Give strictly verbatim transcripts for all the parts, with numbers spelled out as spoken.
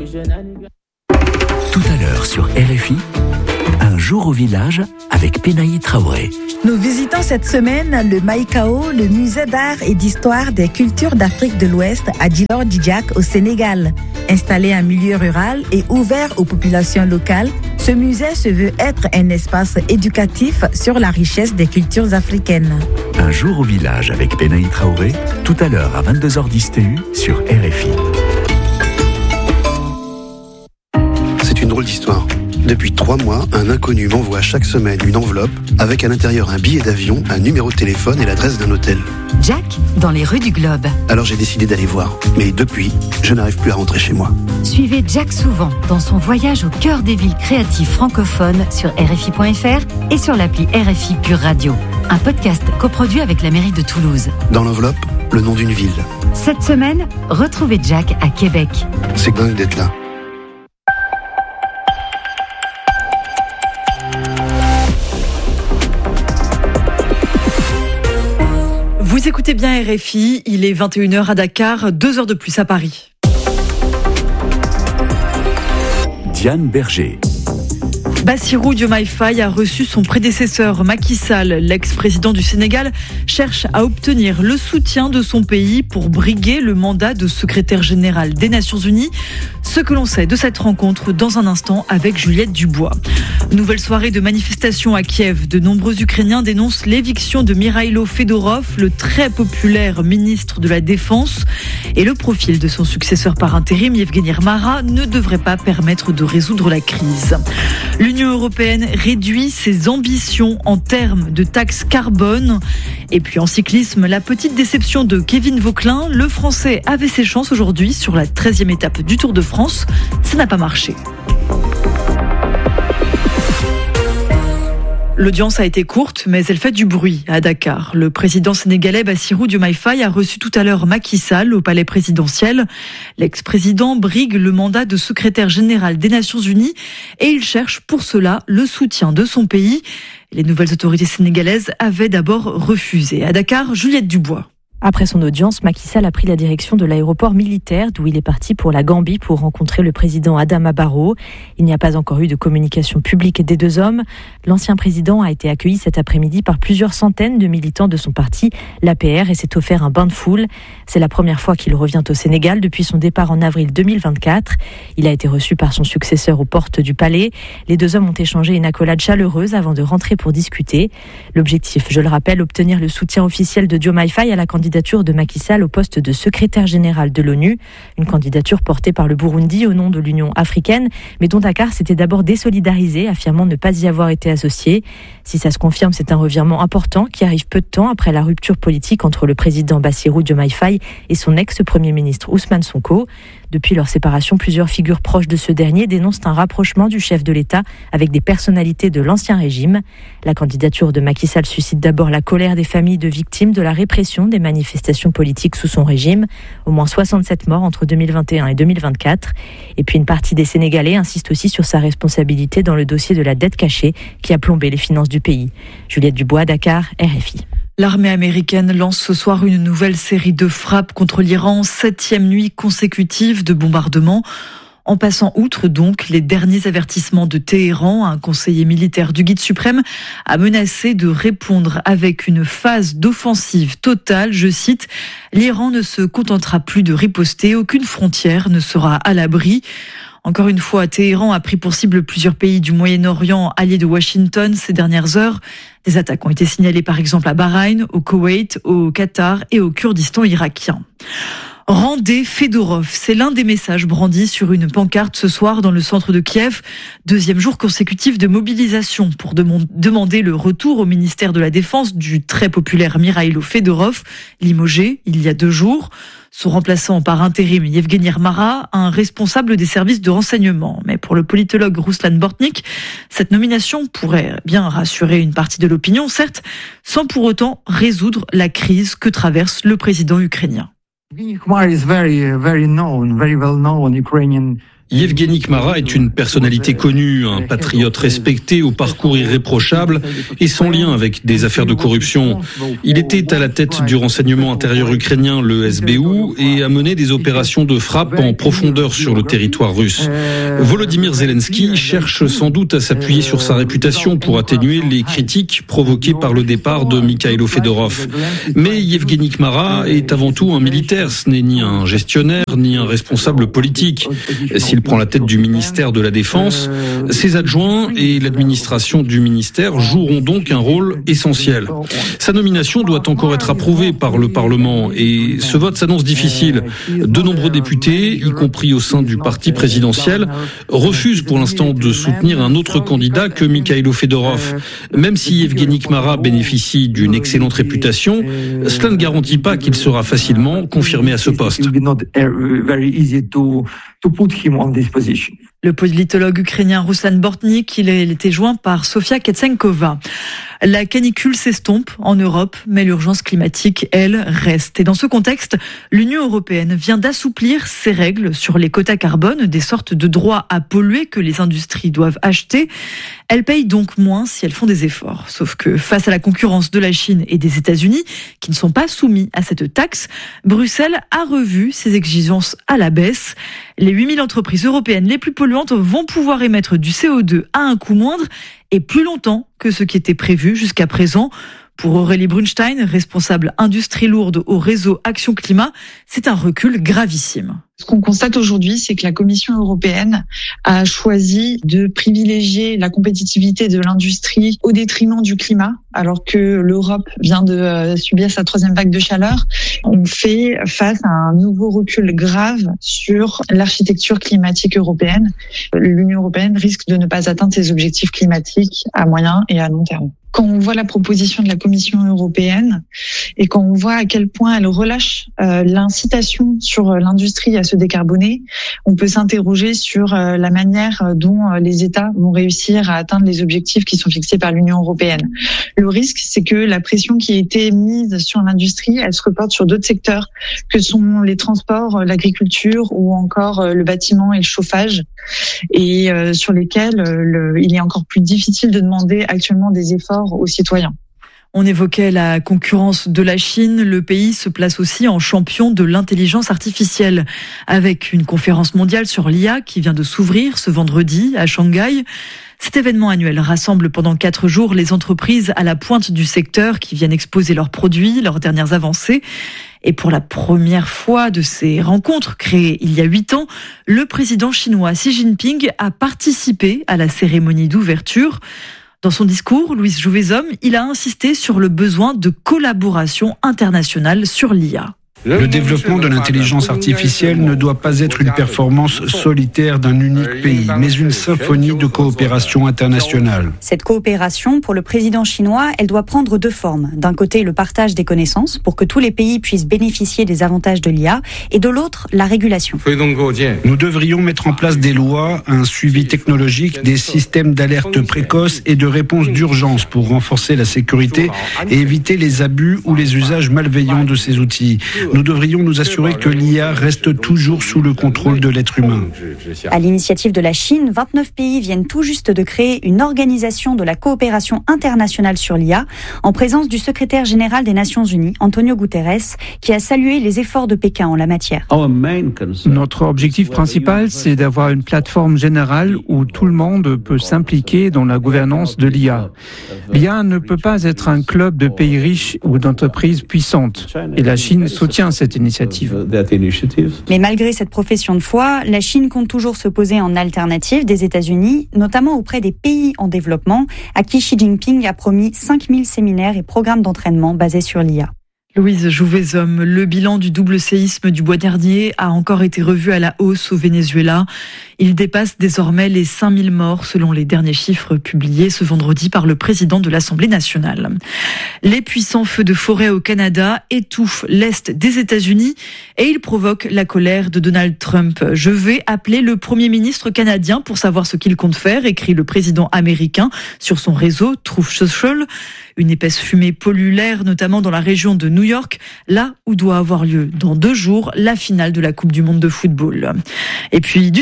Tout à l'heure sur R F I, un jour au village avec Penaï Traoré. Nous visitons cette semaine le Maïkao, le musée d'art et d'histoire des cultures d'Afrique de l'Ouest à Djilor-Djidjack au Sénégal. Installé en milieu rural et ouvert aux populations locales, ce musée se veut être un espace éducatif sur la richesse des cultures africaines. Un jour au village avec Penaï Traoré, tout à l'heure à vingt-deux heures dix T U sur R F I. C'est une drôle d'histoire. Depuis trois mois, un inconnu m'envoie chaque semaine une enveloppe avec à l'intérieur un billet d'avion, un numéro de téléphone et l'adresse d'un hôtel. Jack, dans les rues du Globe. Alors j'ai décidé d'aller voir. Mais depuis, je n'arrive plus à rentrer chez moi. Suivez Jack souvent dans son voyage au cœur des villes créatives francophones sur R F I point F R et sur l'appli R F I Pure Radio. Un podcast coproduit avec la mairie de Toulouse. Dans l'enveloppe, le nom d'une ville. Cette semaine, retrouvez Jack à Québec. C'est dingue d'être là. Vous écoutez bien R F I, il est vingt et une heures à Dakar, deux heures de plus à Paris. Diane Berger. Bassirou Diomaye Faye a reçu son prédécesseur Macky Sall. L'ex-président du Sénégal cherche à obtenir le soutien de son pays pour briguer le mandat de secrétaire général des Nations Unies. Ce que l'on sait de cette rencontre dans un instant avec Juliette Dubois. Nouvelle soirée de manifestation à Kiev. De nombreux Ukrainiens dénoncent l'éviction de Mikhailo Fedorov, le très populaire ministre de la Défense. Et le profil de son successeur par intérim, Yevgeny Mara, ne devrait pas permettre de résoudre la crise. L'Union européenne réduit ses ambitions en termes de taxes carbone. Et puis en cyclisme, la petite déception de Kevin Vauquelin. Le Français avait ses chances aujourd'hui sur la treizième étape du Tour de France. Ça n'a pas marché. L'audience a été courte, mais elle fait du bruit à Dakar. Le président sénégalais Bassirou Diomaye Faye a reçu tout à l'heure Macky Sall au palais présidentiel. L'ex-président brigue le mandat de secrétaire général des Nations Unies et il cherche pour cela le soutien de son pays. Les nouvelles autorités sénégalaises avaient d'abord refusé. À Dakar, Juliette Dubois. Après son audience, Macky Sall a pris la direction de l'aéroport militaire d'où il est parti pour la Gambie pour rencontrer le président Adama Barrow. Il n'y a pas encore eu de communication publique des deux hommes. L'ancien président a été accueilli cet après-midi par plusieurs centaines de militants de son parti, l'A P R, et s'est offert un bain de foule. C'est la première fois qu'il revient au Sénégal depuis son départ en avril deux mille vingt-quatre. Il a été reçu par son successeur aux portes du palais. Les deux hommes ont échangé une accolade chaleureuse avant de rentrer pour discuter. L'objectif, je le rappelle, obtenir le soutien officiel de Diomaye Faye à la candidature de Macky Sall au poste de secrétaire général de l'ONU, une candidature portée par le Burundi au nom de l'Union africaine, mais dont Dakar s'était d'abord désolidarisé, affirmant ne pas y avoir été associé. Si ça se confirme, c'est un revirement important qui arrive peu de temps après la rupture politique entre le président Bassirou Diomaye Faye et son ex-premier ministre Ousmane Sonko. Depuis leur séparation, plusieurs figures proches de ce dernier dénoncent un rapprochement du chef de l'État avec des personnalités de l'ancien régime. La candidature de Macky Sall suscite d'abord la colère des familles de victimes de la répression des manifestations politiques sous son régime. Au moins soixante-sept morts entre deux mille vingt et un et deux mille vingt-quatre. Et puis une partie des Sénégalais insiste aussi sur sa responsabilité dans le dossier de la dette cachée qui a plombé les finances du pays. Juliette Dubois, Dakar, R F I. L'armée américaine lance ce soir une nouvelle série de frappes contre l'Iran, septième nuit consécutive de bombardements. En passant outre donc les derniers avertissements de Téhéran, un conseiller militaire du guide suprême a menacé de répondre avec une phase d'offensive totale. Je cite, « L'Iran ne se contentera plus de riposter, aucune frontière ne sera à l'abri ». Encore une fois, Téhéran a pris pour cible plusieurs pays du Moyen-Orient alliés de Washington ces dernières heures. Des attaques ont été signalées par exemple à Bahreïn, au Koweït, au Qatar et au Kurdistan irakien. Rendez Fedorov, c'est l'un des messages brandis sur une pancarte ce soir dans le centre de Kiev. Deuxième jour consécutif de mobilisation pour dem- demander le retour au ministère de la Défense du très populaire Mikhailo Fedorov, limogé il y a deux jours. Son remplaçant par intérim, Yevgeny Mara, un responsable des services de renseignement. Mais pour le politologue Ruslan Bortnik, cette nomination pourrait bien rassurer une partie de l'opinion, certes, sans pour autant résoudre la crise que traverse le président ukrainien. Yevgeny Khmar is very, very known, very well known Ukrainian Yevgeny Kmara est une personnalité connue, un patriote respecté au parcours irréprochable et sans lien avec des affaires de corruption. Il était à la tête du renseignement intérieur ukrainien, le S B U, et a mené des opérations de frappe en profondeur sur le territoire russe. Volodymyr Zelensky cherche sans doute à s'appuyer sur sa réputation pour atténuer les critiques provoquées par le départ de Mikhailo Fedorov. Mais Yevgeny Kmara est avant tout un militaire, ce n'est ni un gestionnaire, ni un responsable politique. S'il prend la tête du ministère de la Défense, ses adjoints et l'administration du ministère joueront donc un rôle essentiel. Sa nomination doit encore être approuvée par le Parlement et ce vote s'annonce difficile. De nombreux députés, y compris au sein du parti présidentiel, refusent pour l'instant de soutenir un autre candidat que Mikhailo Fedorov. Même si Yevgeny Kmara bénéficie d'une excellente réputation, cela ne garantit pas qu'il sera facilement confirmé à ce poste. Le politologue ukrainien Ruslan Bortnik, il a été joint par Sofia Ketsenkova. La canicule s'estompe en Europe, mais l'urgence climatique, elle, reste. Et dans ce contexte, l'Union européenne vient d'assouplir ses règles sur les quotas carbone, des sortes de droits à polluer que les industries doivent acheter. Elles payent donc moins si elles font des efforts. Sauf que face à la concurrence de la Chine et des États-Unis, qui ne sont pas soumis à cette taxe, Bruxelles a revu ses exigences à la baisse. Les huit mille entreprises européennes les plus polluantes vont pouvoir émettre du C O deux à un coût moindre et plus longtemps que ce qui était prévu jusqu'à présent. Pour Aurélie Brunstein, responsable industrie lourde au réseau Action Climat, c'est un recul gravissime. Ce qu'on constate aujourd'hui, c'est que la Commission européenne a choisi de privilégier la compétitivité de l'industrie au détriment du climat, alors que l'Europe vient de subir sa troisième vague de chaleur. On fait face à un nouveau recul grave sur l'architecture climatique européenne. L'Union européenne risque de ne pas atteindre ses objectifs climatiques à moyen et à long terme. Quand on voit la proposition de la Commission européenne et quand on voit à quel point elle relâche euh, l'incitation sur l'industrie à se décarboner, on peut s'interroger sur euh, la manière dont euh, les États vont réussir à atteindre les objectifs qui sont fixés par l'Union européenne. Le risque, c'est que la pression qui a été mise sur l'industrie, elle se reporte sur d'autres secteurs que sont les transports, l'agriculture ou encore euh, le bâtiment et le chauffage, et euh, sur lesquels euh, le, il est encore plus difficile de demander actuellement des efforts aux citoyens. On évoquait la concurrence de la Chine. Le pays se place aussi en champion de l'intelligence artificielle avec une conférence mondiale sur l'I A qui vient de s'ouvrir ce vendredi à Shanghai. Cet événement annuel rassemble pendant quatre jours les entreprises à la pointe du secteur qui viennent exposer leurs produits, leurs dernières avancées. Et pour la première fois de ces rencontres créées il y a huit ans, le président chinois Xi Jinping a participé à la cérémonie d'ouverture. Dans son discours, Louise Jouvezhomme, il a insisté sur le besoin de collaboration internationale sur l'I A. Le développement de l'intelligence artificielle ne doit pas être une performance solitaire d'un unique pays, mais une symphonie de coopération internationale. Cette coopération, pour le président chinois, elle doit prendre deux formes. D'un côté, le partage des connaissances pour que tous les pays puissent bénéficier des avantages de l'I A, et de l'autre, la régulation. Nous devrions mettre en place des lois, un suivi technologique, des systèmes d'alerte précoce et de réponse d'urgence pour renforcer la sécurité et éviter les abus ou les usages malveillants de ces outils. Nous devrions nous assurer que l'I A reste toujours sous le contrôle de l'être humain. À l'initiative de la Chine, vingt-neuf pays viennent tout juste de créer une organisation de la coopération internationale sur l'I A, en présence du secrétaire général des Nations Unies, Antonio Guterres, qui a salué les efforts de Pékin en la matière. Notre objectif principal, c'est d'avoir une plateforme générale où tout le monde peut s'impliquer dans la gouvernance de l'I A. L'I A ne peut pas être un club de pays riches ou d'entreprises puissantes. Et la Chine soutient cette initiative. Mais malgré cette profession de foi, la Chine compte toujours se poser en alternative des États-Unis, notamment auprès des pays en développement, à qui Xi Jinping a promis cinq mille séminaires et programmes d'entraînement basés sur l'I A. Louise Jouvezhomme, le bilan du double séisme du Bois-Dernier a encore été revu à la hausse au Venezuela. Il dépasse désormais les cinq mille morts selon les derniers chiffres publiés ce vendredi par le président de l'Assemblée nationale. Les puissants feux de forêt au Canada étouffent l'Est des États-Unis et ils provoquent la colère de Donald Trump. Je vais appeler le Premier ministre canadien pour savoir ce qu'il compte faire, écrit le président américain sur son réseau Truth Social. Une épaisse fumée pollue l'air, notamment dans la région de New York, là où doit avoir lieu dans deux jours la finale de la Coupe du monde de football. Et puis du cyclisme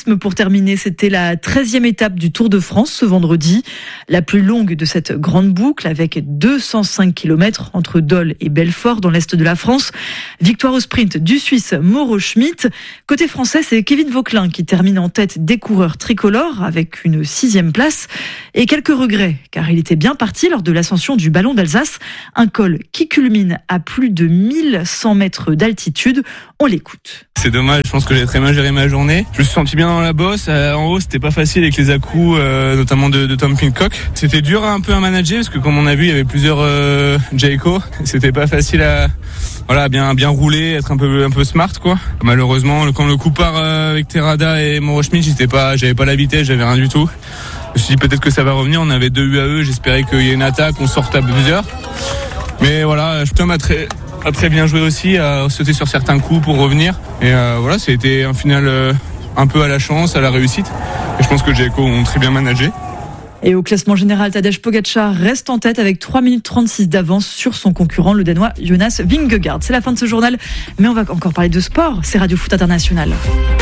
cyclisme pour terminer, c'était la treizième étape du Tour de France ce vendredi, la plus longue de cette grande boucle avec deux cent cinq kilomètres entre Dole et Belfort dans l'est de la France. Victoire au sprint du Suisse Mauro Schmitt. Côté français, c'est Kevin Vauquelin qui termine en tête des coureurs tricolores avec une sixième place et quelques regrets car il était bien parti lors de l'ascension du Ballon d'Alsace, un col qui culmine à plus de mille cent mètres d'altitude. On l'écoute. C'est dommage, je pense que j'ai très mal géré ma journée. Je me suis senti bien dans la bosse. Euh, en haut, c'était pas facile avec les à-coups, euh, notamment de, de Tom Pidcock. C'était dur un peu à manager parce que, comme on a vu, il y avait plusieurs euh, Jayco. C'était pas facile à, voilà, bien bien rouler, être un peu un peu smart, quoi. Malheureusement, quand le coup part euh, avec Terrada et Mauro Schmitt, j'étais pas, j'avais pas la vitesse, j'avais rien du tout. Je me suis dit peut-être que ça va revenir. On avait deux U A E. J'espérais qu'il y ait une attaque, on sorte à plusieurs. Mais voilà, Tom a très a très bien joué aussi, a sauté sur certains coups pour revenir. Et euh, voilà, c'était un final euh, un peu à la chance, à la réussite. Et je pense que Jayco ont très bien managé. Et au classement général, Tadej Pogacar reste en tête avec trois minutes trente-six d'avance sur son concurrent, le Danois Jonas Vingegaard. C'est la fin de ce journal, mais on va encore parler de sport. C'est Radio Foot International.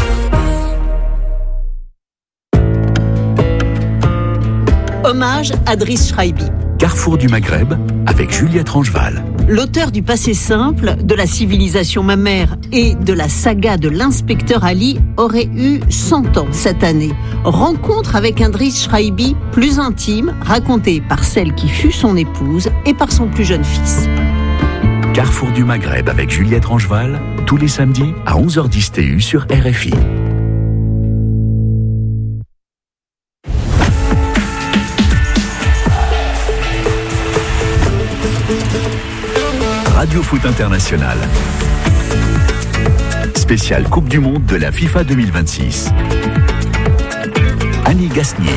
Hommage à Driss Schreibi. Carrefour du Maghreb avec Juliette Rangeval. L'auteur du passé simple, de la civilisation mammaire et de la saga de l'inspecteur Ali aurait eu cent ans cette année. Rencontre avec un Driss Schreibi plus intime, racontée par celle qui fut son épouse et par son plus jeune fils. Carrefour du Maghreb avec Juliette Rangeval, tous les samedis à onze heures dix T U sur R F I. Radio Foot International. Spécial Coupe du Monde de la FIFA deux mille vingt-six. Annie Gasnier.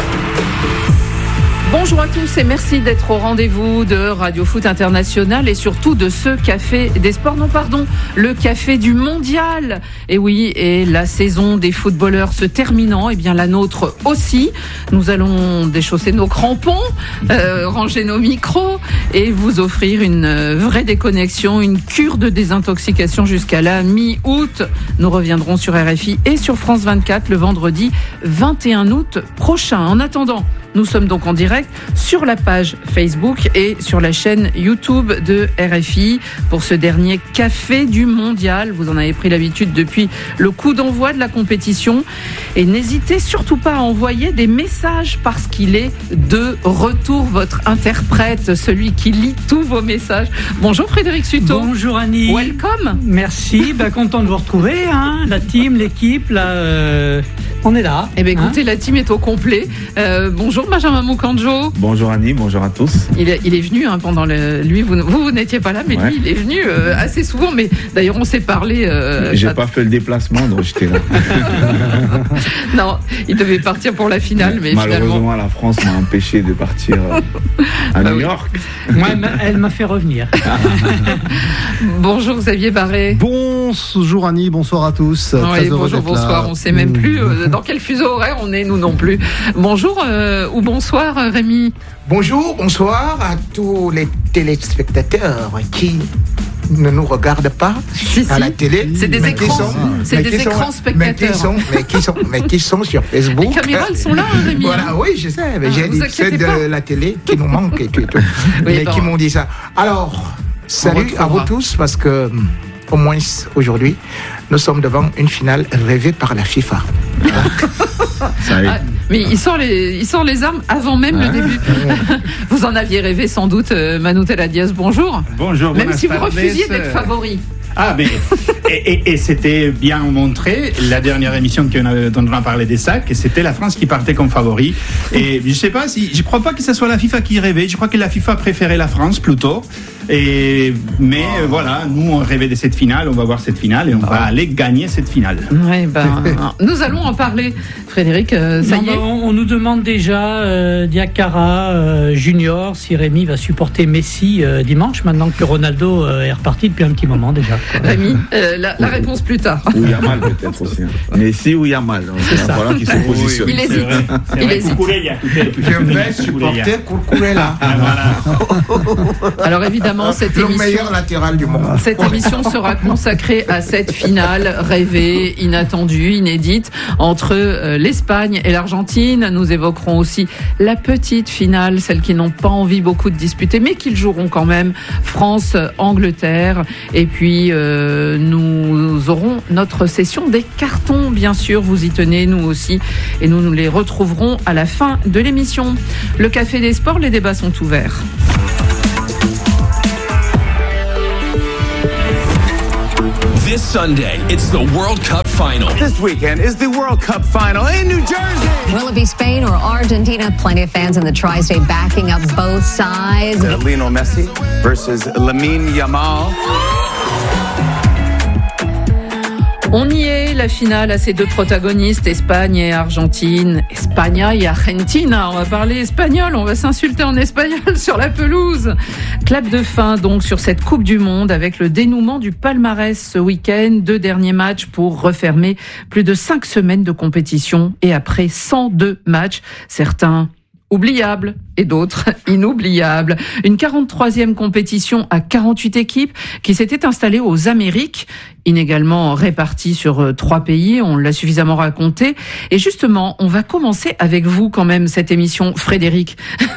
Bonjour à tous et merci d'être au rendez-vous de Radio Foot International et surtout de ce Café des Sports. Non, pardon, le Café du Mondial. Et oui, et la saison des footballeurs se terminant, et bien la nôtre aussi. Nous allons déchausser nos crampons, euh, ranger nos micros et vous offrir une vraie déconnexion, une cure de désintoxication jusqu'à la mi-août. Nous reviendrons sur R F I et sur France vingt-quatre le vendredi vingt et un août prochain. En attendant, nous sommes donc en direct sur la page Facebook et sur la chaîne YouTube de R F I pour ce dernier Café du Mondial. Vous en avez pris l'habitude depuis le coup d'envoi de la compétition. Et n'hésitez surtout pas à envoyer des messages parce qu'il est de retour, votre interprète, celui qui lit tous vos messages. Bonjour Frédéric Suto. Bonjour Annie. Welcome. Merci, bah, content de vous retrouver, hein, la team, l'équipe, là, euh, on est là. Eh bien écoutez, hein, la team est au complet. Euh, bonjour Benjamin Moukanjo. Bonjour Annie, bonjour à tous. Il est, il est venu hein, pendant le. Lui, vous, vous, vous n'étiez pas là, mais ouais, lui, il est venu euh, assez souvent. Mais d'ailleurs, on s'est parlé. Euh, J'ai ça... pas fait le déplacement, donc j'étais là. Non, il devait partir pour la finale, mais malheureusement, finalement... la France m'a empêché de partir à bah New oui. York. Moi, elle m'a fait revenir. Bonjour Xavier Barré. Bonjour Annie, bonsoir à tous. Oui, Très bonjour, bonsoir. Là. On ne sait même plus euh, dans quel fuseau horaire on est, nous non plus. Bonjour euh, ou bonsoir Rémi. Bonjour, bonsoir à tous les téléspectateurs qui ne nous regardent pas si, à si. la télé. C'est des écrans, sont, c'est des écrans sont, spectateurs. Mais qui, sont, mais, qui sont, mais qui sont sur Facebook. Les caméras, elles sont là, Rémi. Voilà, oui, je sais. Mais ah, j'ai dit c'est de pas. La télé qui nous manque et tout. Et tout. Oui, mais bon. Qui m'ont dit ça. Alors, salut à vous tous parce que, au moins aujourd'hui, nous sommes devant une finale rêvée par la FIFA. Ça ah, mais il sort les, il sort les armes avant même ah, le début. Vous en aviez rêvé sans doute, euh, Manoutel Diaz. Bonjour. Bonjour. Même si vous tardes, refusiez d'être favori. Ah, mais et, et, et c'était bien montré. La dernière émission qu'on a, dont on a parlé des sacs, et c'était la France qui partait comme favori. Et je sais pas si, je crois pas que ce soit la FIFA qui rêvait. Je crois que la FIFA préférait la France plutôt. Et mais oh. voilà, nous on rêvait de cette finale. On va voir cette finale et on oh. va aller gagner cette finale. Ouais, ben, nous allons en parler, Frédéric. Euh, ça non, y est. Ben, on, on nous demande déjà euh, Diakara euh, Junior si Rémi va supporter Messi euh, dimanche. Maintenant que Ronaldo euh, est reparti depuis un petit moment déjà. Rémi, euh, la, la réponse plus tard. Ou Yamal peut-être aussi. Messi ou Yamal. C'est ça. Voilà qui se positionne. Il hésite. Il hésite. Je vais supporter Koukourela. Alors évidemment, évidemment, cette le émission, meilleur latéral du monde. Cette émission sera consacrée à cette finale rêvée, inattendue, inédite entre euh, l'Espagne et l'Argentine. Nous évoquerons aussi la petite finale, celle qui n'ont pas envie beaucoup de disputer, mais qu'ils joueront quand même, France-Angleterre. Et puis, euh, nous aurons notre session des cartons, bien sûr. Vous y tenez, nous aussi. Et nous nous les retrouverons à la fin de l'émission. Le Café des Sports, les débats sont ouverts. This Sunday, it's the World Cup final. This weekend is the World Cup final in New Jersey. Will it be Spain or Argentina? Plenty of fans in the tri-state backing up both sides. Uh, Lionel Messi versus Lamine Yamal. On y est, la finale à ces deux protagonistes, Espagne et Argentine. España et Argentina, on va parler espagnol, on va s'insulter en espagnol sur la pelouse. Clap de fin donc sur cette Coupe du Monde avec le dénouement du palmarès ce week-end. Deux derniers matchs pour refermer plus de cinq semaines de compétition et après cent deux matchs, certains oubliables et d'autres inoubliables. Une quarante-troisième compétition à quarante-huit équipes qui s'était installée aux Amériques, inégalement répartie sur trois pays, on l'a suffisamment raconté. Et justement, on va commencer avec vous quand même cette émission, Frédéric.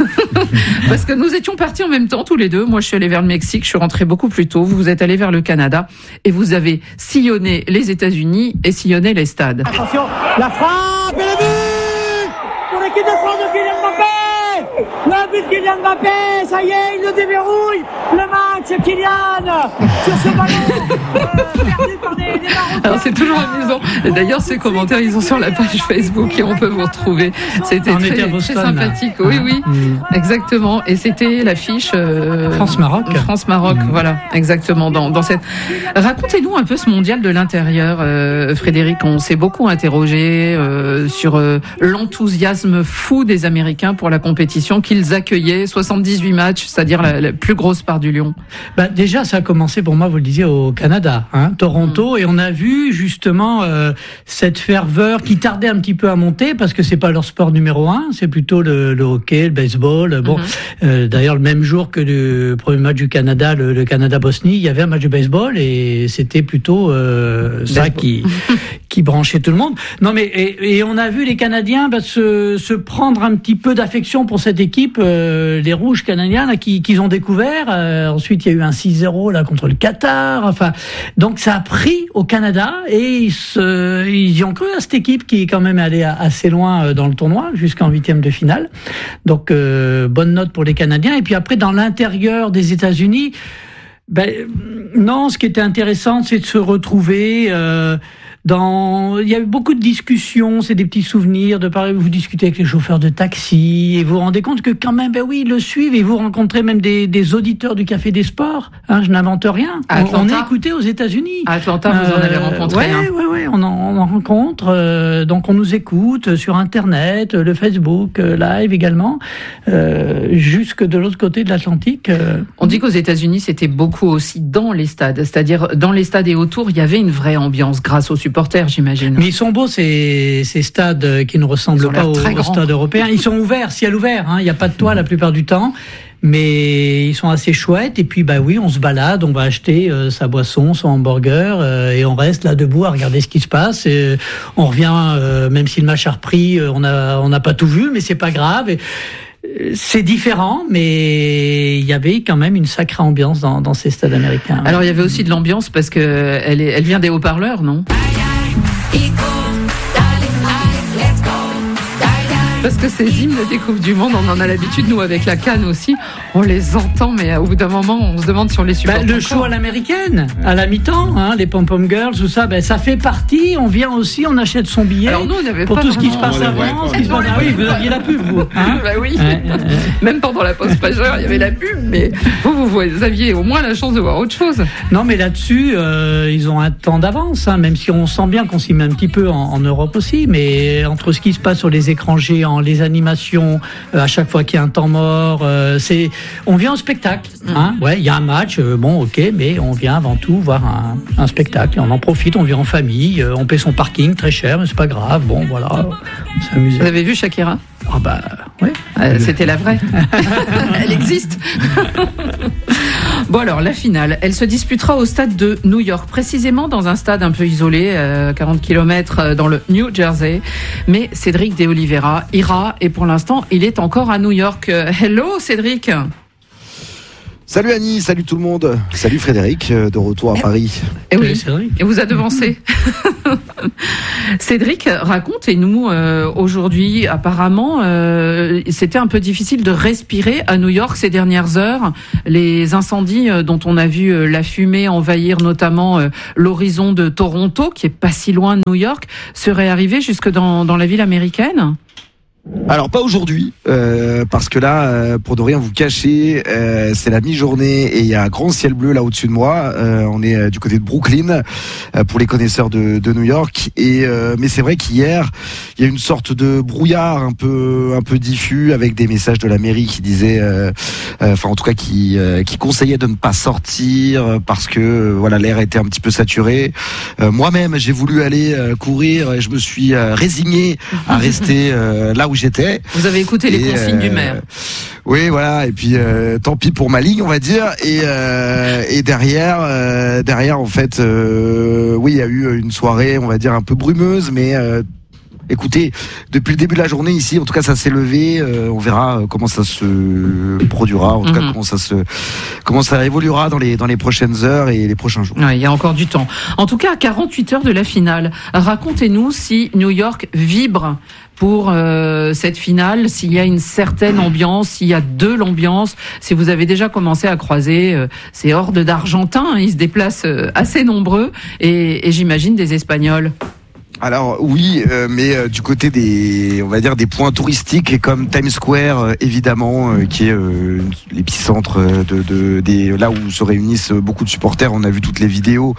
Parce que nous étions partis en même temps tous les deux. Moi, je suis allée vers le Mexique, je suis rentrée beaucoup plus tôt. Vous êtes allés vers le Canada et vous avez sillonné les États-Unis et sillonné les stades. Attention, la frappe et le but pour l'équipe de France de Kylian Mbappé. Le but de Kylian Mbappé, ça y est, il le déverrouille. Le match, Kylian, sur ce ballon, euh, perdu par des, des Marocains. Alors c'est toujours amusant. Et d'ailleurs, ces commentaires, ils sont sur la page Facebook et on peut vous retrouver. C'était très, très sympathique. Oui, oui, mmh. exactement. Et c'était l'affiche euh, France-Maroc. France-Maroc, mmh. voilà, exactement. Dans, dans cette. Racontez-nous un peu ce mondial de l'intérieur, euh, Frédéric. On s'est beaucoup interrogé euh, sur euh, l'enthousiasme fou des Américains pour la compétition qu'ils accueillaient, soixante-dix-huit matchs, c'est-à-dire la, la plus grosse part du lion. Bah déjà, ça a commencé pour moi, vous le disiez, au Canada, hein, Toronto, mmh. et on a vu justement euh, cette ferveur qui tardait un petit peu à monter parce que c'est pas leur sport numéro un, c'est plutôt le, le hockey, le baseball. Bon, mmh. euh, d'ailleurs, le même jour que le premier match du Canada, le, le Canada-Bosnie, il y avait un match de baseball et c'était plutôt euh, ça qui qui branchait tout le monde. Non, mais et, et on a vu les Canadiens bah, se, se prendre un petit peu d'affection pour cette équipe, euh, les Rouges canadiens là, qui qu'ils ont découvert. Euh, ensuite, il y a eu un six zéro là contre le Qatar. Enfin, donc ça a pris au Canada et ils, se, ils y ont cru à cette équipe qui est quand même allée assez loin dans le tournoi jusqu'en huitième de finale. Donc euh, bonne note pour les Canadiens. Et puis après, dans l'intérieur des États-Unis, ben non, ce qui était intéressant, c'est de se retrouver. Euh, Dans, il y a eu beaucoup de discussions, c'est des petits souvenirs de pareil, vous discutez avec les chauffeurs de taxi et vous vous rendez compte que quand même, ben oui, ils le suivent et vous rencontrez même des, des auditeurs du Café des Sports. Hein, je n'invente rien. On, on est écouté aux États-Unis. À Atlanta, vous euh, en avez rencontré. Ouais, hein. ouais, ouais, on en, on en rencontre. Euh, donc on nous écoute sur Internet, le Facebook euh, Live également, euh, jusque de l'autre côté de l'Atlantique. Euh. On dit qu'aux États-Unis, c'était beaucoup aussi dans les stades, c'est-à-dire dans les stades et autour, il y avait une vraie ambiance grâce aux supporters. J'imagine. Mais ils sont beaux ces, ces stades qui ne ressemblent pas aux, aux stades européens. Ils sont ouverts, ciel ouvert. Hein. Il n'y a pas de toit la plupart du temps, mais ils sont assez chouettes. Et puis bah oui, on se balade, on va acheter euh, sa boisson, son hamburger, euh, et on reste là debout à regarder ce qui se passe. Et on revient, euh, même si le match a repris, euh, on a on n'a pas tout vu, mais c'est pas grave. Et, c'est différent, mais il y avait quand même une sacrée ambiance dans, dans ces stades américains. Alors il y avait aussi de l'ambiance parce que elle, est, elle vient des haut-parleurs, non ? Parce que ces hymnes des Coupes du Monde, on en a l'habitude, nous, avec la CAN aussi, on les entend, mais au bout d'un moment, on se demande si on les supporte bah, Le encore. show à l'américaine, à la mi-temps, hein, les pom-pom girls, tout ça, ben, ça fait partie, on vient aussi, on achète son billet. Alors nous, on n'avait pour pas tout ce qui se passe vraiment... avant, ce qui se passe... Ah oui, vous aviez la pub, vous. Hein bah oui, ouais, euh... même pendant la pause majeure, il y avait la pub, mais vous, vous, vous aviez au moins la chance de voir autre chose. Non, mais là-dessus, euh, ils ont un temps d'avance, hein, même si on sent bien qu'on s'y met un petit peu en, en Europe aussi, mais entre ce qui se passe sur les écrans géants, les animations, à chaque fois qu'il y a un temps mort, euh, c'est, on vient au spectacle. Hein, ouais, il y a un match, euh, bon, ok, mais on vient avant tout voir un, un spectacle. Et on en profite, on vient en famille, euh, on paie son parking très cher, mais c'est pas grave. Bon, voilà, on s'amuse. Vous avez vu Shakira ? Ah bah, oui. Euh, c'était la vraie. Elle existe. Bon alors, la finale, elle se disputera au stade de New York, précisément dans un stade un peu isolé, euh, quarante kilomètres dans le New Jersey. Mais Cédric de Oliveira ira et pour l'instant, il est encore à New York. Euh, hello Cédric. Salut Annie, salut tout le monde. Salut Frédéric, de retour à Paris. Et oui, et vous a devancé. Cédric, racontez-nous, euh, aujourd'hui, apparemment, euh, c'était un peu difficile de respirer à New York ces dernières heures. Les incendies euh, dont on a vu euh, la fumée envahir notamment euh, l'horizon de Toronto, qui est pas si loin de New York, seraient arrivés jusque dans, dans la ville américaine ? Alors pas aujourd'hui, euh, parce que là, euh, pour ne rien vous cacher, euh, c'est la mi-journée et il y a un grand ciel bleu là au-dessus de moi. Euh, on est euh, du côté de Brooklyn, euh, pour les connaisseurs de, de New York. Et euh, mais c'est vrai qu'hier, il y a une sorte de brouillard un peu un peu diffus avec des messages de la mairie qui disaient, euh, euh, enfin en tout cas qui euh, qui conseillait de ne pas sortir parce que euh, voilà l'air était un petit peu saturé. Euh, moi-même, j'ai voulu aller euh, courir et je me suis euh, résigné à rester euh, là où j'étais. Vous avez écouté les et consignes euh, du maire. Oui, voilà. Et puis, euh, tant pis pour ma ligne, on va dire. Et, euh, et derrière, euh, derrière, en fait, euh, oui, il y a eu une soirée, on va dire un peu brumeuse, mais. Euh, Écoutez, depuis le début de la journée ici, en tout cas, ça s'est levé. Euh, on verra comment ça se produira, en tout mm-hmm. cas comment ça se, comment ça évoluera dans les dans les prochaines heures et les prochains jours. Ouais, il y a encore du temps. En tout cas, à quarante-huit heures de la finale, racontez-nous si New York vibre pour euh, cette finale, s'il y a une certaine ambiance, s'il y a de l'ambiance, si vous avez déjà commencé à croiser euh, ces hordes d'Argentins, hein, ils se déplacent euh, assez nombreux, et, et j'imagine des Espagnols. Alors oui, euh, mais euh, du côté des, on va dire des points touristiques comme Times Square, euh, évidemment, euh, qui est euh, l'épicentre de, de des là où se réunissent beaucoup de supporters. On a vu toutes les vidéos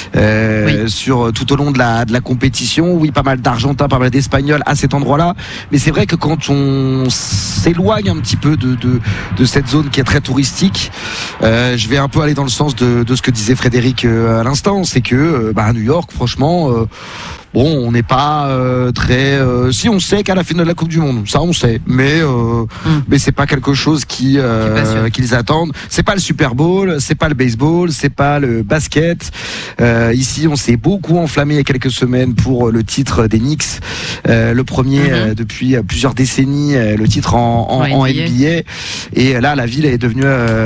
euh, oui. sur tout au long de la de la compétition. Oui, pas mal d'Argentins, pas mal d'Espagnols à cet endroit-là. Mais c'est vrai que quand on s'éloigne un petit peu de de, de cette zone qui est très touristique, euh, je vais un peu aller dans le sens de, de ce que disait Frédéric euh, à l'instant, c'est que euh, bah, à New York, franchement. Euh, Bon, on n'est pas euh, très. Euh, si on sait qu'à la finale de la Coupe du Monde, ça on sait, mais euh, mm. mais c'est pas quelque chose qui euh, qu'ils attendent. C'est pas le Super Bowl, c'est pas le baseball, c'est pas le basket. Euh, ici, on s'est beaucoup enflammé il y a quelques semaines pour le titre des Knicks, euh, le premier mm-hmm. euh, depuis plusieurs décennies, euh, le titre en, en, en N B A. Et là, la ville est devenue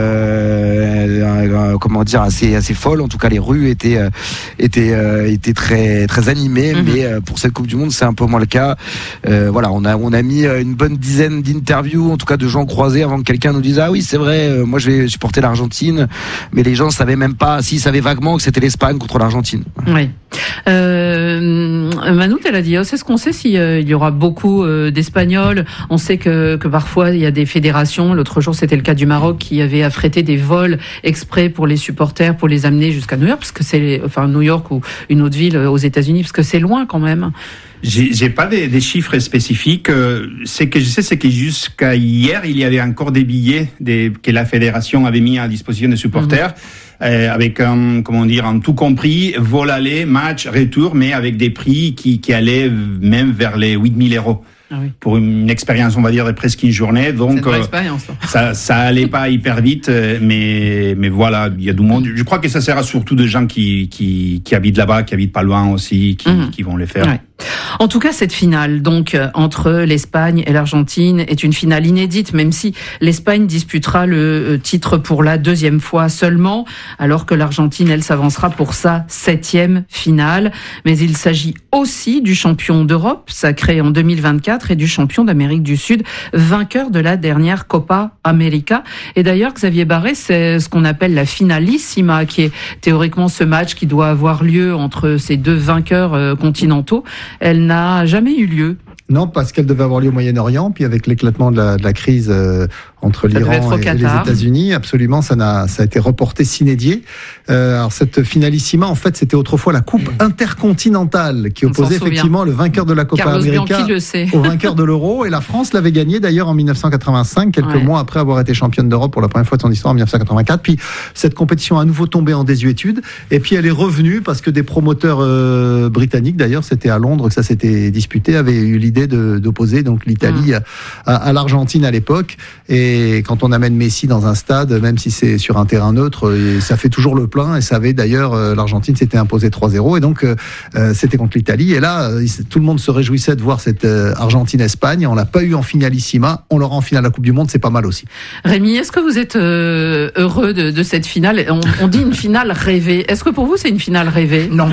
euh, euh, comment dire assez assez folle. En tout cas, les rues étaient euh, étaient euh, étaient très très animées. Mais euh, pour cette Coupe du Monde, c'est un peu moins le cas. Euh, voilà, on a on a mis une bonne dizaine d'interviews, en tout cas de gens croisés, avant que quelqu'un nous dise ah oui c'est vrai, euh, moi je vais supporter l'Argentine, mais les gens savaient même pas, s'ils savaient vaguement que c'était l'Espagne contre l'Argentine. Oui. Euh, Manu Teladios, est-ce qu'on sait s'il euh, y aura beaucoup euh, d'Espagnols? On sait que que parfois il y a des fédérations. L'autre jour, c'était le cas du Maroc qui avait affrété des vols exprès pour les supporters pour les amener jusqu'à New York, parce que c'est enfin New York ou une autre ville aux États-Unis, parce que c'est loin quand même. J'ai, j'ai pas des, des chiffres spécifiques. Euh, ce que je sais, c'est que jusqu'à hier, il y avait encore des billets des, que la fédération avait mis à disposition des supporters. Mmh. Euh, avec un, comment dire, un tout compris, vol aller, match, retour, mais avec des prix qui, qui allaient même vers les huit mille euros. Ah oui. Pour une expérience, on va dire, de presque une journée. Donc, euh, ça, ça allait pas hyper vite, mais, mais voilà, il y a du monde. Je crois que ça sert surtout de gens qui, qui, qui habitent là-bas, qui habitent pas loin aussi, qui, mmh. qui vont les faire. Ouais. En tout cas, cette finale, donc, entre l'Espagne et l'Argentine est une finale inédite, même si l'Espagne disputera le titre pour la deuxième fois seulement, alors que l'Argentine, elle, s'avancera pour sa septième finale. Mais il s'agit aussi du champion d'Europe, sacré en deux mille vingt-quatre, et du champion d'Amérique du Sud, vainqueur de la dernière Copa América. Et d'ailleurs, Xavier Barré, c'est ce qu'on appelle la finalissima, qui est théoriquement ce match qui doit avoir lieu entre ces deux vainqueurs continentaux. Elle n'a jamais eu lieu. Non, parce qu'elle devait avoir lieu au Moyen-Orient, puis avec l'éclatement de la, de la crise euh, entre ça l'Iran et, et les États-Unis, absolument, ça, n'a, ça a été reporté sine die. Euh, alors cette finalissima, en fait, c'était autrefois la Coupe intercontinentale qui opposait effectivement le vainqueur de la Copa América au vainqueur de l'Euro, et la France l'avait gagné d'ailleurs en dix-neuf cent quatre-vingt-cinq, quelques ouais. mois après avoir été championne d'Europe pour la première fois de son histoire en dix-neuf cent quatre-vingt-quatre. Puis cette compétition a à nouveau tombé en désuétude, et puis elle est revenue parce que des promoteurs euh, britanniques, d'ailleurs, c'était à Londres que ça s'était disputé, avaient eu l'idée de, d'opposer donc l'Italie mmh. à, à l'Argentine à l'époque, et Et quand on amène Messi dans un stade, même si c'est sur un terrain neutre, ça fait toujours le plein. Et ça avait d'ailleurs, l'Argentine s'était imposée trois zéro. Et donc, euh, c'était contre l'Italie. Et là, tout le monde se réjouissait de voir cette Argentine-Espagne. On l'a pas eu en finalissima. On l'aura en finale de la Coupe du Monde. C'est pas mal aussi. Rémi, est-ce que vous êtes euh, heureux de, de cette finale? on, on dit une finale rêvée. Est-ce que pour vous, c'est une finale rêvée? Non.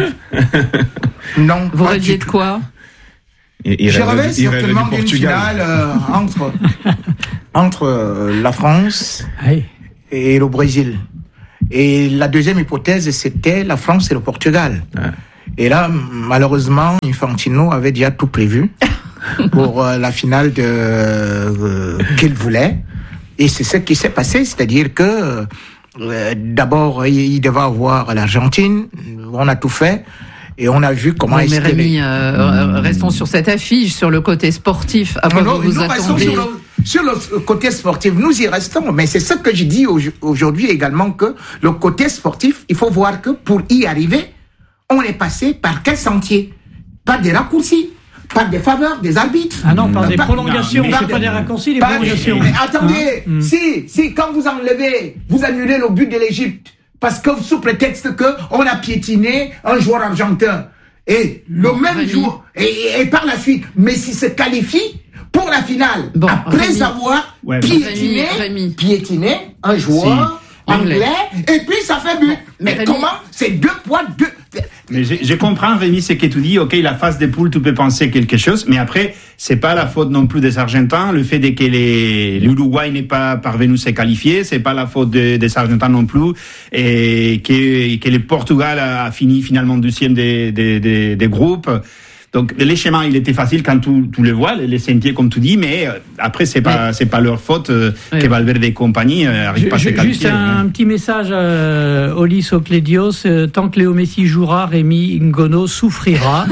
Non. Vous rêviez de quoi? Je rêvais certainement d'une finale euh, entre, entre euh, la France oui. et le Brésil. Et la deuxième hypothèse, c'était la France et le Portugal. Ouais. Et là, malheureusement, Infantino avait déjà tout prévu pour euh, la finale de, euh, qu'il voulait. Et c'est ce qui s'est passé, c'est-à-dire que euh, d'abord, il devait avoir l'Argentine, on a tout fait. Et on a vu comment... Oui, mais Rémi, euh, mmh. restons sur cette affiche, sur le côté sportif. Après, non, vous vous attendez... Sur le, sur le côté sportif, nous y restons. Mais c'est ce que je dis aujourd'hui également, que le côté sportif, il faut voir que pour y arriver, on est passé par quel sentier? Par des raccourcis, par des faveurs des arbitres. Ah non, par des par, prolongations, non, c'est pas des raccourcis, des prolongations. Mais attendez, hein? si, si, quand vous enlevez, vous annulez le but de l'Égypte, parce que sous prétexte que on a piétiné un joueur argentin. Et le non, même Rémi. jour, et, et, et par la suite, Messi se qualifie pour la finale. Bon, après Rémi. avoir ouais, piétiné, Rémi, Rémi. piétiné un joueur si. anglais, et puis ça fait but. Mais Rémi. comment? C'est deux poids, deux... Mais je, je comprends, Rémi, c'est que tu dis, ok, la phase des poules, tu peux penser quelque chose, mais après, c'est pas la faute non plus des Argentins, le fait de que les, l'Uruguay n'est pas parvenu à se qualifier, c'est pas la faute de, des Argentins non plus, et que, que le Portugal a fini finalement deuxième des, des, des, des groupes. Donc, les schémas, il était facile quand tu, tu le vois, les sentiers, comme tu dis, mais euh, après, c'est pas, mais, c'est pas leur faute euh, oui. que Valverde et compagnie euh, arrivent pas à se qualifier. Juste un, un petit message à Olis Oclédios. Euh, tant que Léo Messi jouera, Rémi Ngono souffrira.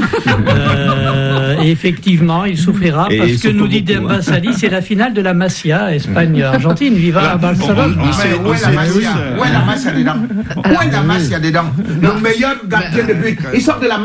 euh, et effectivement, il souffrira et parce que nous dit Demba Sali, c'est la finale de la Masia, Espagne-Argentine. Viva Barcelone. Où est la Masia? Où est la Masia dedans? Où est la Masia dedans? Le meilleur gardien de but. Il sort de la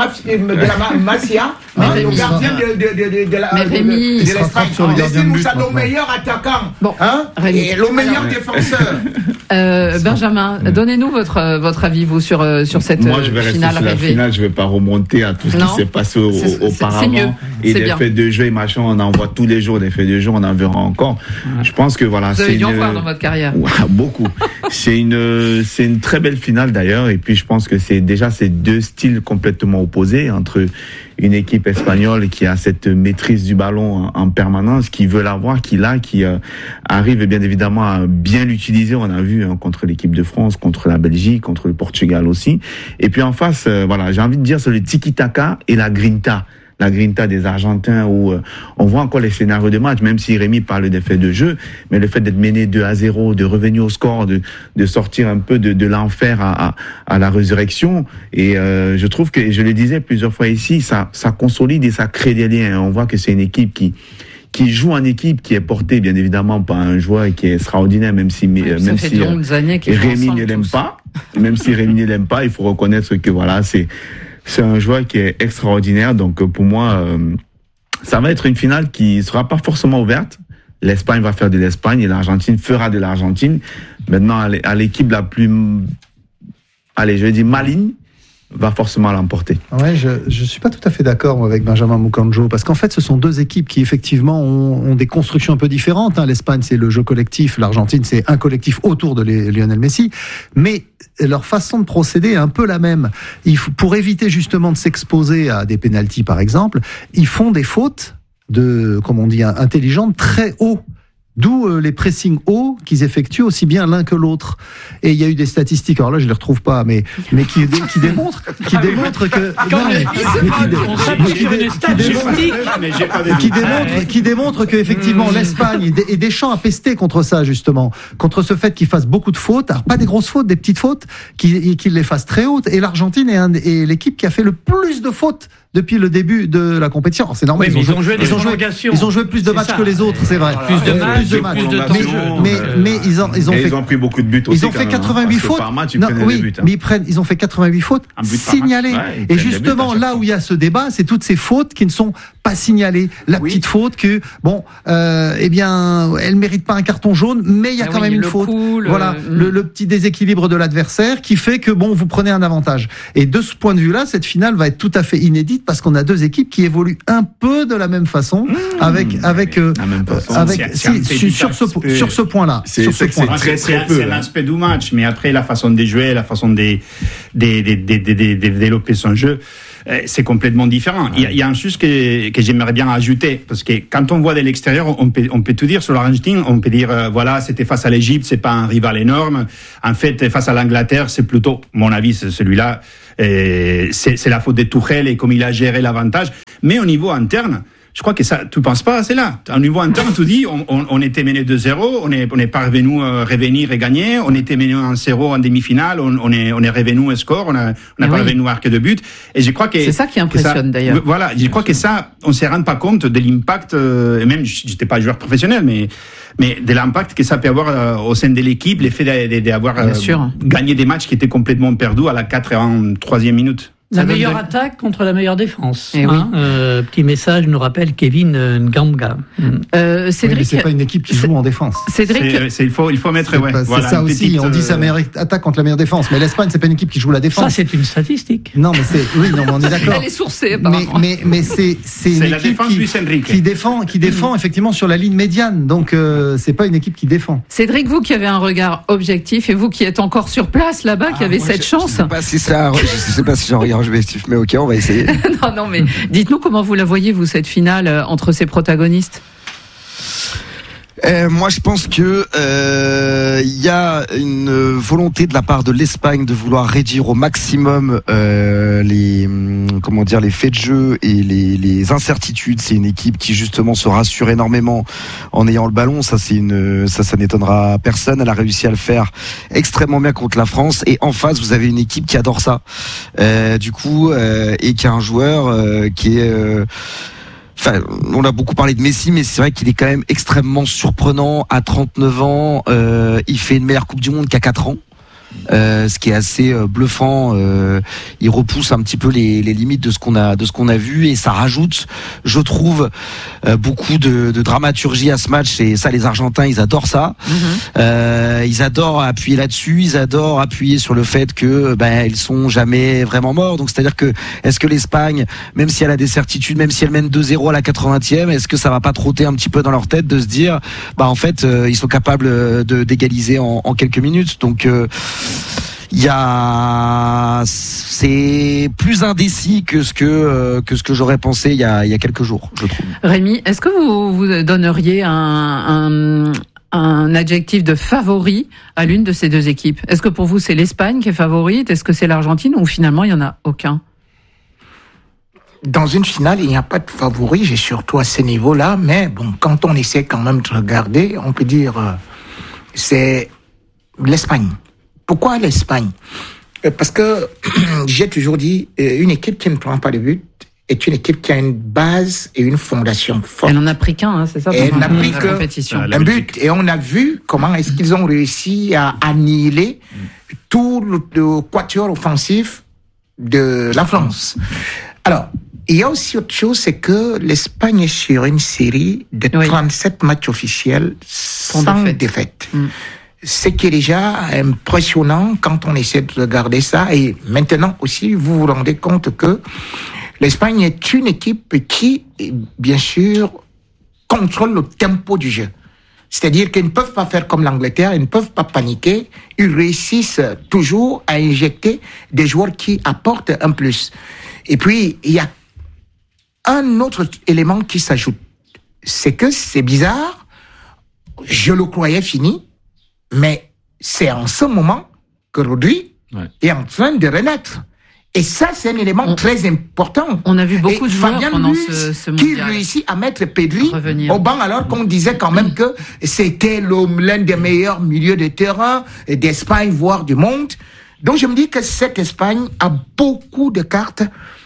Masia. Hein, le gardien de, de, de, de, de la de, Rémi, de, de l'Espagne. Laissez-nous ça nos meilleurs attaquants. Bon, hein, Rémi, et le meilleur défenseur. Euh, Benjamin, mmh. donnez-nous votre votre avis vous sur sur cette finale. Moi, je vais rester sur la finale. Je vais pas remonter à tout ce non. qui s'est passé au, c'est, auparavant. C'est mieux. Et c'est des bien. faits de jeu et machin, on en voit tous les jours. Des faits de jeu, on en verra encore. Ouais. Je pense que voilà. Vous c'est avez dû une... en voir dans votre carrière. Ouais, beaucoup. c'est une c'est une très belle finale d'ailleurs. Et puis je pense que c'est déjà ces deux styles complètement opposés entre une équipe espagnole qui a cette maîtrise du ballon en, en permanence, qui veut l'avoir, qui l'a, qui euh, arrive bien évidemment à bien l'utiliser. On a vu hein, contre l'équipe de France, contre la Belgique, contre le Portugal aussi. Et puis en face, euh, voilà, j'ai envie de dire c'est le tiki-taka et la grinta. La grinta des Argentins où euh, on voit encore les scénarios de match, même si Rémi parle des faits de jeu, mais le fait d'être mené deux à zéro, de revenir au score, de, de sortir un peu de, de l'enfer à, à, à la résurrection. Et euh, je trouve que, je le disais plusieurs fois ici, ça, ça consolide et ça crée des liens. On voit que c'est une équipe qui qui joue en équipe, qui est portée bien évidemment par un joueur qui est extraordinaire, même si oui, même ça fait si de longues années qu'il Rémi ne l'aime tous. pas, même si Rémi ne l'aime pas, il faut reconnaître que voilà, c'est C'est un joueur qui est extraordinaire. Donc pour moi, euh, ça va être une finale qui sera pas forcément ouverte. L'Espagne va faire de l'Espagne et l'Argentine fera de l'Argentine. Maintenant, à l'équipe la plus, allez, je vais dire maligne, va forcément l'emporter. Ouais, je je suis pas tout à fait d'accord avec Benjamin Mukanjo parce qu'en fait, ce sont deux équipes qui effectivement ont, ont des constructions un peu différentes. Hein. L'Espagne, c'est le jeu collectif, l'Argentine, c'est un collectif autour de les, Lionel Messi, mais leur façon de procéder est un peu la même. Il faut, pour éviter justement de s'exposer à des pénaltys, par exemple, ils font des fautes de, comme on dit, intelligentes très haut. D'où euh, les pressings hauts qu'ils effectuent aussi bien l'un que l'autre. Et il y a eu des statistiques, alors là je les retrouve pas, mais mais qui qui démontrent qui démontrent que qui démontrent qui démontrent que effectivement l'Espagne et Deschamps a pesté contre ça justement, contre ce fait qu'ils fassent beaucoup de fautes, alors pas des grosses fautes, des petites fautes, qu'ils qu'ils les fassent très hautes. Et l'Argentine est, un, est l'équipe qui a fait le plus de fautes depuis le début de la compétition. Alors, c'est normal. Oui, ils, ont ils, joué, ont joué ils, ont joué, ils ont joué plus de matchs ça. que les autres, c'est vrai. Plus de matchs, plus de, matchs, plus de, plus de temps mais, de jeu. Mais, mais, mais ils ont, ils ont et fait. Ils ont pris beaucoup de buts aussi. Ils ont fait quatre-vingt-huit fautes. Par match, ils non, prenaient oui, des buts. Hein. Mais ils prennent, ils ont fait quatre-vingt-huit fautes signalées. Ouais, et justement, là où il y a ce débat, c'est toutes ces fautes qui ne sont pas signalées. La oui. petite faute que, bon, euh, eh bien, elle mérite pas un carton jaune, mais il y a ah quand oui, même une faute. Coup, le... Voilà, mmh. le, le petit déséquilibre de l'adversaire qui fait que, bon, vous prenez un avantage. Et de ce point de vue-là, cette finale va être tout à fait inédite parce qu'on a deux équipes qui évoluent un peu de la même façon, mmh. avec, avec, euh, façon, avec, c'est, c'est si, sur ce, peu. sur ce point-là. C'est, sur c'est, ce point. c'est, c'est, c'est, c'est l'aspect du match, mais après, la façon de jouer, la façon de, de, de, de, de, de, de développer son jeu, c'est complètement différent. Il y a, il y a un chose que, que j'aimerais bien ajouter, parce que quand on voit de l'extérieur, on peut, on peut tout dire sur l'Argentine, on peut dire, euh, voilà, c'était face à l'Égypte, c'est pas un rival énorme. En fait, face à l'Angleterre, c'est plutôt, mon avis, c'est celui-là, euh, c'est, c'est la faute de Tuchel et comme il a géré l'avantage. Mais au niveau interne, je crois que ça, tu penses pas, c'est là. Au niveau interne, tu dis, on, on, on était mené deux zéro, on est, on est pas revenu euh, revenir et gagner, on était mené un zéro en demi-finale, on, on est, on est revenu au score, on a, on a pas oui. revenu marquer de but. Et je crois que c'est ça qui impressionne ça, d'ailleurs. Voilà, je crois que ça, on se rend pas compte de l'impact. Euh, et même, j'étais pas joueur professionnel, mais mais de l'impact que ça peut avoir euh, au sein de l'équipe, l'effet d'avoir euh, gagné des matchs qui étaient complètement perdus à la quatre-vingt-troisième minute. La meilleure de... attaque contre la meilleure défense. Eh hein oui. euh, petit message nous rappelle Kevin Ngamba. Euh, Cédric, oui, mais c'est pas une équipe qui joue en défense. Cédric, c'est, c'est, il faut il faut mettre c'est, ouais, pas, voilà, c'est ça aussi. Petite, on dit sa meilleure attaque contre la meilleure défense, mais l'Espagne c'est pas une équipe qui joue la défense. Ça c'est une statistique. Non mais c'est oui non mais on est d'accord. Elle est sourcée apparemment. Mais mais mais c'est c'est une c'est équipe qui, qui défend qui défend mmh. effectivement sur la ligne médiane. Donc euh, c'est pas une équipe qui défend. Cédric, vous qui avez un regard objectif et vous qui êtes encore sur place là-bas, ah, qui avez cette je, chance. Je sais pas si ça, je sais pas si j'ai un regard objectif, mais ok. On va essayer. non, non, mais dites-nous comment vous la voyez, vous, cette finale euh, entre ces protagonistes. Euh, moi, je pense que il euh, y a une volonté de la part de l'Espagne de vouloir réduire au maximum euh, les comment dire les faits de jeu et les, les incertitudes. C'est une équipe qui justement se rassure énormément en ayant le ballon. Ça, c'est une ça, ça n'étonnera personne. Elle a réussi à le faire extrêmement bien contre la France. Et en face, vous avez une équipe qui adore ça. Euh, du coup, euh, et qui a un joueur euh, qui est euh, Enfin, on a beaucoup parlé de Messi, mais c'est vrai qu'il est quand même extrêmement surprenant. À trente-neuf ans, euh, il fait une meilleure Coupe du Monde qu'à quatre ans. Euh, ce qui est assez euh, bluffant. Euh, il repousse un petit peu les, les limites de ce qu'on a de ce qu'on a vu et ça rajoute, je trouve, euh, beaucoup de, de dramaturgie à ce match. Et ça, les Argentins, ils adorent ça. Mm-hmm. Euh, ils adorent appuyer là-dessus. Ils adorent appuyer sur le fait que ben ils sont jamais vraiment morts. Donc c'est-à-dire que est-ce que l'Espagne, même si elle a des certitudes, même si elle mène deux zéro à la quatre-vingtième, est-ce que ça va pas trotter un petit peu dans leur tête de se dire, bah en fait, euh, ils sont capables de d'égaliser en, en quelques minutes. Donc euh, il y a, c'est plus indécis que ce que euh, que ce que j'aurais pensé il y a il y a quelques jours, je trouve. Rémi, est-ce que vous vous donneriez un, un un adjectif de favori à l'une de ces deux équipes? Est-ce que pour vous c'est l'Espagne qui est favorite? Est-ce que c'est l'Argentine ou finalement il y en a aucun? Dans une finale, il n'y a pas de favori, j'ai surtout à ce niveau-là, mais bon, quand on essaie quand même de regarder, on peut dire euh, c'est l'Espagne. Pourquoi l'Espagne? Parce que j'ai toujours dit, une équipe qui ne prend pas de but est une équipe qui a une base et une fondation forte. Elle n'en a pris qu'un, hein, c'est ça? Et elle n'a pris qu'un but. Et on a vu comment est-ce qu'ils ont réussi à annihiler tout le, le quatuor offensif de la France. Alors, il y a aussi autre chose, c'est que l'Espagne est sur une série de oui. trente-sept matchs officiels sans, sans défaite. défaite. Mm. Ce qui est déjà impressionnant quand on essaie de regarder ça. Et maintenant aussi, vous vous rendez compte que l'Espagne est une équipe qui, bien sûr, contrôle le tempo du jeu. C'est-à-dire qu'ils ne peuvent pas faire comme l'Angleterre, ils ne peuvent pas paniquer. Ils réussissent toujours à injecter des joueurs qui apportent un plus. Et puis, il y a un autre élément qui s'ajoute. C'est que c'est bizarre. Je le croyais fini. Mais c'est en ce moment que Rodri ouais. est en train de renaître. Et ça, c'est un élément on, très important. On a vu beaucoup et de joueurs Fabien pendant Luiz, ce, ce mondial. Qui réussit à mettre Pedri au banc alors qu'on disait quand même que c'était l'un des meilleurs milieux de terrain d'Espagne, voire du monde. Donc je me dis que cette Espagne a beaucoup de cartes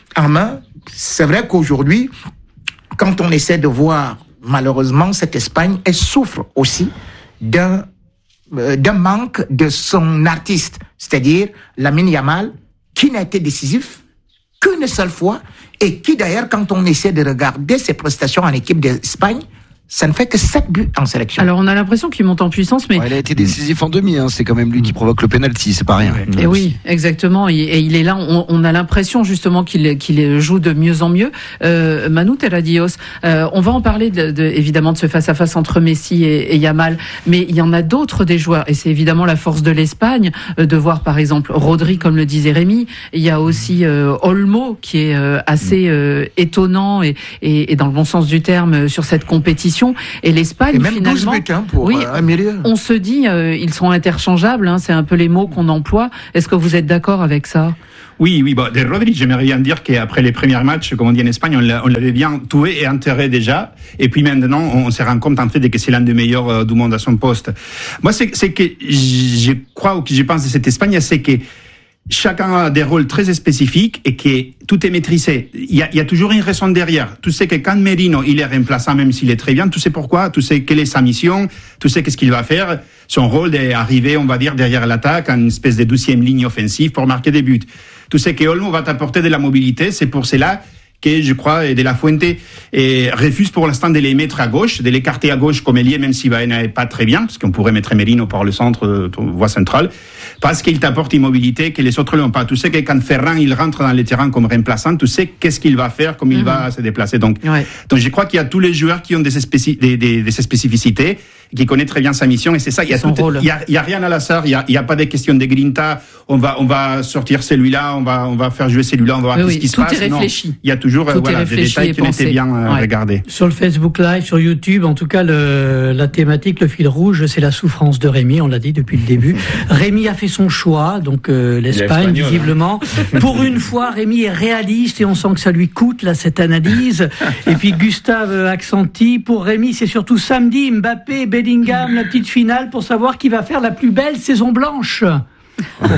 en main. C'est vrai qu'aujourd'hui, quand on essaie de voir, malheureusement, cette Espagne, elle souffre aussi d'un, euh, d'un manque de son artiste, c'est-à-dire Lamine Yamal, qui n'a été décisif qu'une seule fois, et qui d'ailleurs, quand on essaie de regarder ses prestations en équipe d'Espagne, ça ne fait que sept buts en sélection. Alors on a l'impression qu'il monte en puissance, mais... Ouais, il a été décisif en demi, hein. C'est quand même lui qui provoque le penalty, c'est pas rien. Et oui, exactement, et, et il est là, on, on a l'impression justement qu'il, qu'il joue de mieux en mieux. Euh, Manu Terradios, euh, on va en parler de, de, évidemment de ce face-à-face entre Messi et, et Yamal, mais il y en a d'autres des joueurs, et c'est évidemment la force de l'Espagne, euh, de voir par exemple Rodri, comme le disait Rémi, il y a aussi euh, Olmo, qui est euh, assez euh, étonnant, et, et, et dans le bon sens du terme, euh, sur cette compétition. Et l'Espagne, et même finalement, douze buts, hein, pour, oui, euh, on se dit, euh, ils sont interchangeables, hein, c'est un peu les mots qu'on emploie. Est-ce que vous êtes d'accord avec ça? Oui, oui. Bon, de Rodri, j'aimerais bien dire qu'après les premiers matchs, comme on dit en Espagne, on, l'a, on l'avait bien tué et enterré déjà. Et puis maintenant, on se rend compte en fait que c'est l'un des meilleurs euh, du monde à son poste. Moi, c'est, c'est que je crois ou que je pense de cette Espagne, c'est que chacun a des rôles très spécifiques et que tout est maîtrisé. Il y a, il y a toujours une raison derrière. Tu sais que quand Merino, il est remplaçant, même s'il est très bien, tu sais pourquoi, tu sais quelle est sa mission, tu sais qu'est-ce qu'il va faire. Son rôle est d'arriver, on va dire, derrière l'attaque, en une espèce de douzième ligne offensive pour marquer des buts. Tu sais que Olmo va t'apporter de la mobilité, c'est pour cela que, je crois, De La Fuente et refuse pour l'instant de les mettre à gauche, de l'écarter à gauche comme ailier, même s'il n'est pas très bien, parce qu'on pourrait mettre Merino par le centre, voie centrale, parce qu'il t'apporte une mobilité que les autres n'ont pas. Tu sais que quand Ferran, il rentre dans le terrain comme remplaçant, tu sais qu'est-ce qu'il va faire, comment il mm-hmm. va se déplacer. Donc, ouais. donc, je crois qu'il y a tous les joueurs qui ont des, spéci- des, des, des spécificités, qui connaissent très bien sa mission, et c'est ça. Il y a, tout, il y a, il y a rien à l'hasard. Il y a, il y a pas de question de grinta. On va, on va sortir celui-là, on va, on va faire jouer celui-là, on va voir oui, ce qui tout se passe. Tout est réfléchi. Non. Il y a toujours, euh, voilà, des détails qui ont été bien euh, ouais. regardés. Sur le Facebook Live, sur YouTube, en tout cas, le, la thématique, le fil rouge, c'est la souffrance de Rémi. On l'a dit depuis le début. Rémi a fait son choix, donc euh, l'Espagne, visiblement. Hein. Pour une fois, Rémi est réaliste et on sent que ça lui coûte là cette analyse. Et puis Gustave Accenti, pour Rémi, c'est surtout samedi, Mbappé, Bellingham, la petite finale pour savoir qui va faire la plus belle saison blanche. Ah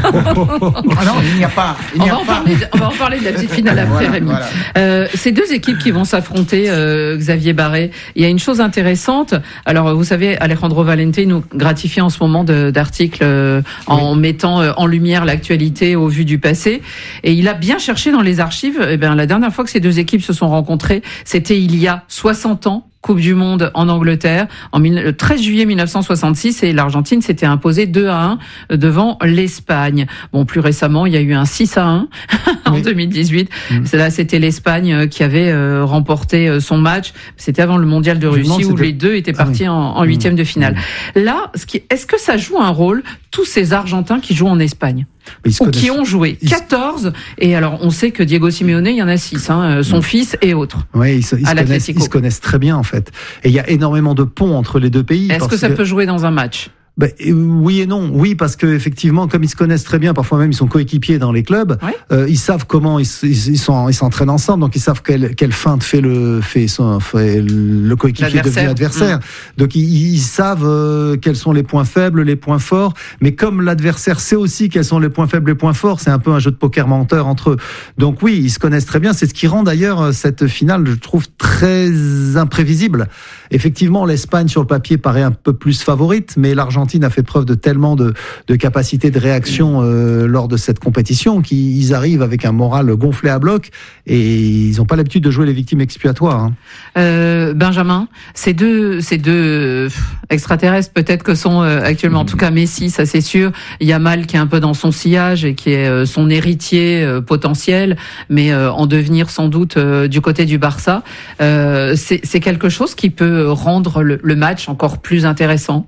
non, il n'y a pas. Il n'y on, a va pas. De, on va en parler de la petite finale après, voilà, Rémi. Voilà. Euh, ces deux équipes qui vont s'affronter, euh, Xavier Barré, il y a une chose intéressante. Alors, vous savez, Alejandro Valente nous gratifie en ce moment de, d'articles euh, en oui. mettant euh, en lumière l'actualité au vu du passé. Et il a bien cherché dans les archives. Eh bien, la dernière fois que ces deux équipes se sont rencontrées, c'était il y a soixante ans. Coupe du Monde en Angleterre en le treize juillet mille neuf cent soixante-six et l'Argentine s'était imposée deux à un devant l'Espagne. Bon, plus récemment, il y a eu un six à un en oui. deux mille dix-huit. Mmh. Là, c'était l'Espagne qui avait remporté son match. C'était avant le Mondial de Russie où c'était... les deux étaient partis ah, oui. en, en huitième mmh. de finale. Là, ce qui, est-ce que ça joue un rôle, tous ces Argentins qui jouent en Espagne? Ou qui ont joué quatorze, et alors on sait que Diego Simeone, il y en a six, hein, son mmh. fils et autres. Oui, ils se, ils, se connaissent, ils se connaissent très bien en fait. Et il y a énormément de ponts entre les deux pays. Est-ce que ça que... peut jouer dans un match? Ben, oui et non. Oui, parce que effectivement, comme ils se connaissent très bien, parfois même ils sont coéquipiers dans les clubs. Ouais. Euh, ils savent comment ils, ils, ils sont, ils s'entraînent ensemble, donc ils savent quelle, quelle feinte fait le fait, son, fait le coéquipier devenu adversaire. Mmh. Donc ils, ils savent euh, quels sont les points faibles, les points forts. Mais comme l'adversaire sait aussi quels sont les points faibles, les points forts, c'est un peu un jeu de poker menteur entre eux. Donc oui, ils se connaissent très bien. C'est ce qui rend d'ailleurs cette finale, je trouve, très imprévisible. Effectivement, l'Espagne sur le papier paraît un peu plus favorite, mais l'Argentine a fait preuve de tellement de, de capacité de réaction euh, lors de cette compétition qu'ils arrivent avec un moral gonflé à bloc et ils n'ont pas l'habitude de jouer les victimes expiatoires. Hein. Euh, Benjamin, ces deux, ces deux extraterrestres peut-être que sont euh, actuellement, en tout cas Messi, ça c'est sûr, Yamal qui est un peu dans son sillage et qui est euh, son héritier euh, potentiel, mais euh, en devenir sans doute euh, du côté du Barça, euh, c'est, c'est quelque chose qui peut rendre le, le match encore plus intéressant.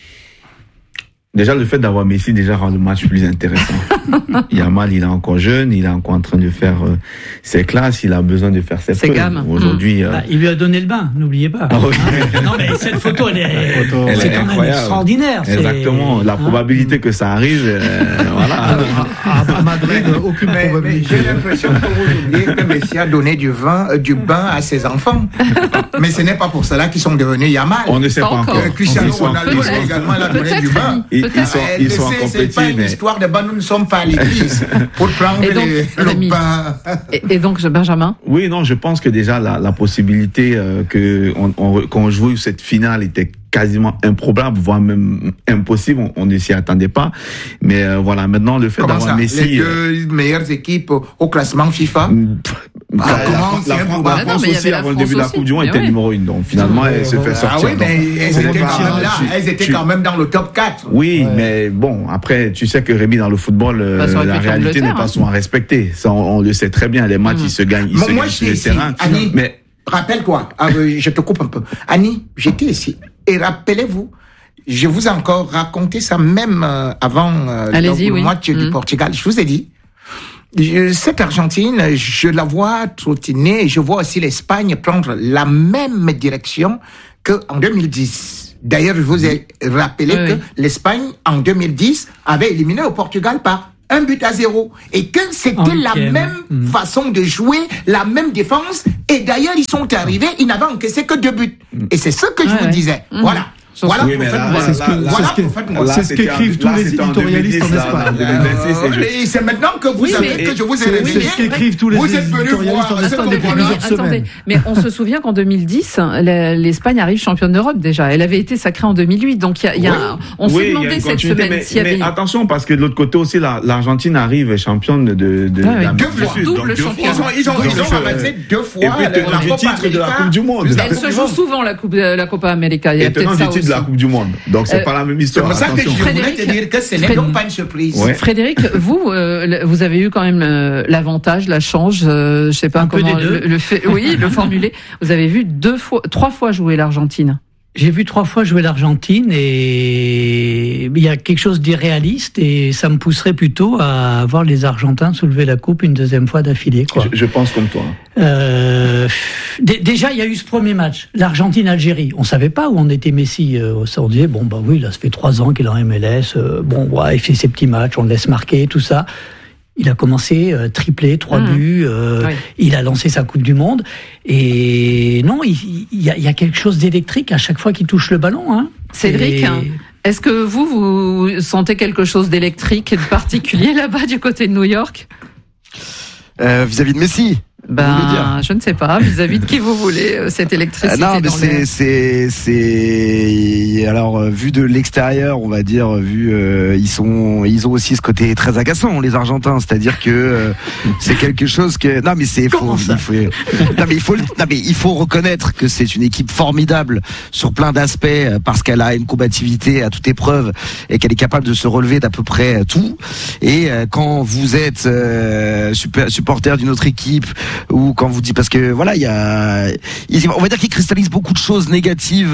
Déjà, le fait d'avoir Messi déjà rend le match plus intéressant. Yamal, il est encore jeune, il est encore en train de faire euh, ses classes, il a besoin de faire ses preuves. Gammes. Aujourd'hui, mmh. euh... bah, il lui a donné le bain, n'oubliez pas. Ah, oui. hein non, mais cette photo, elle est, photo, elle c'est est quand incroyable. Même extraordinaire. Exactement. C'est... La probabilité hein. que ça arrive, euh, voilà. Voilà. À, à Madrid, aucune mais, probabilité. Mais j'ai l'impression que vous oubliez que Messi a donné du vin, euh, du bain à ses enfants. Mais ce n'est pas pour cela qu'ils sont devenus Yamal. On ne sait pas, pas encore. Euh, Cristiano Ronaldo également a donné du bain. Ils, ils sont, ils sont c'est, encore c'est petits, pas une mais... histoire de bain, nous ne sommes pas à l'église pour prendre et donc, les, le bain. Et, et donc, Benjamin? Oui, non, je pense que déjà la, la possibilité euh, que on, on, qu'on joue cette finale était quasiment improbable, voire même impossible. On, on ne s'y attendait pas. Mais euh, voilà, maintenant le fait Comment d'avoir ça, Messi, les deux meilleures équipes au classement FIFA. La, ah, la, la, la, la France aussi, avant le début de la Coupe du Monde, était numéro une. Donc finalement, elle se fait sortir. Ah oui, mais elles donc, étaient, quand même, là, tu, elles étaient tu, quand même dans le top quatre. Oui, ouais. Mais bon, après, tu sais que Rémi, dans le football, bah, la réalité n'est pas souvent respectée. Ça, on, on le sait très bien. Les matchs, mmh. ils se gagnent, ils bon, se moi, gagnent sur le terrain. Annie, mais rappelle quoi ah, je te coupe un peu. Annie, j'étais ici. Et rappelez-vous, je vous ai encore raconté ça même euh, avant euh, le oui. match mmh. du Portugal. Je vous ai dit, je, cette Argentine, je la vois trottiner et je vois aussi l'Espagne prendre la même direction qu'en deux mille dix. D'ailleurs, je vous ai rappelé oui. que l'Espagne, en deux mille dix, avait éliminé le Portugal par un but à zéro. Et que c'était okay. la même mmh. façon de jouer, la même défense. Et d'ailleurs, ils sont arrivés, ils n'avaient encaissé que deux buts. Mmh. Et c'est ce que je ouais, vous ouais. disais. Mmh. Voilà. Voilà, oui, c'est ce, que, voilà c'est ce, c'est ce qu'écrivent tous les éditorialistes en Espagne. Et c'est maintenant que vous oui, savez que je vous ai réveillé. C'est ce qu'écrivent tous les éditorialistes en Espagne depuis plusieurs semaines. Mais on se souvient qu'en deux mille dix, l'Espagne arrive championne d'Europe déjà. Elle avait été sacrée en deux mille huit. Donc il y a, on s'est demandé cette semaine s'il y avait. Mais attention, parce que de l'autre côté aussi, l'Argentine arrive championne de l'Amérique du Sud. Double championne. Ils ont ramassé deux fois le titre de la Coupe du Monde. Elle se joue souvent la Copa América. Il y a peut-être ça aussi. De la Coupe du Monde. Donc c'est euh, pas la même histoire. C'est pour ça que je voulais te dire que ce n'est donc pas une surprise. Ouais. Frédéric, vous, euh, vous avez eu quand même euh, l'avantage, la chance, euh, je sais pas Un comment le, le fait, oui, le formuler. Vous avez vu deux fois, trois fois jouer l'Argentine. J'ai vu trois fois jouer l'Argentine et il y a quelque chose d'irréaliste et ça me pousserait plutôt à voir les Argentins soulever la coupe une deuxième fois d'affilée. Quoi. Je, je pense comme toi. Euh, d- déjà, il y a eu ce premier match, l'Argentine-Algérie. On savait pas où on était Messi. Euh, on disait bon bah oui, là ça fait trois ans qu'il est en M L S. Euh, bon ouais, il fait ses petits matchs, on le laisse marquer, tout ça. Il a commencé euh, triplé, trois mmh. buts. Euh, oui. Il a lancé sa Coupe du Monde. Et non, il, il, y, a, il y a quelque chose d'électrique à chaque fois qu'il touche le ballon. Hein. Cédric, et... est-ce que vous, vous sentez quelque chose d'électrique et de particulier là-bas du côté de New York euh, vis-à-vis de Messi? Ben, je ne sais pas, vis-à-vis de qui vous voulez, cette électricité. Euh, non, mais dans c'est, c'est, c'est, alors, euh, vu de l'extérieur, on va dire, vu, euh, ils sont, ils ont aussi ce côté très agaçant, les Argentins, c'est-à-dire que, euh, c'est quelque chose que, non, mais c'est, faut, il faut, non, mais il faut, non, mais il faut reconnaître que c'est une équipe formidable sur plein d'aspects, parce qu'elle a une combativité à toute épreuve et qu'elle est capable de se relever d'à peu près tout. Et, euh, quand vous êtes, euh, super, supporter d'une autre équipe, ou quand vous dites, parce que voilà, il y a, on va dire qu'il cristallise beaucoup de choses négatives